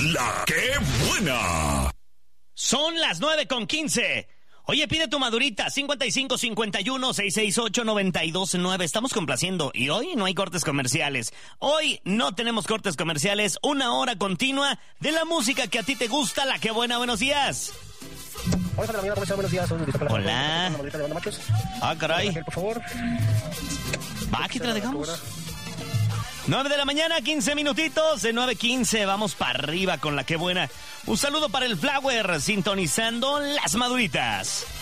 La que buena. Son las 9:15. Oye, pide tu madurita, 5551-668-929. Estamos complaciendo y hoy no hay cortes comerciales. Hoy no tenemos cortes comerciales, una hora continua de la música que a ti te gusta, la que buena. Buenos días. Hola, ¿cómo están? Buenos días. Hola. Ah, caray. Por favor. Va, aquí te la dejamos. 9 de la mañana, 15 minutitos, de 9:15, vamos para arriba con la que buena. Un saludo para el Flower, sintonizando las maduritas.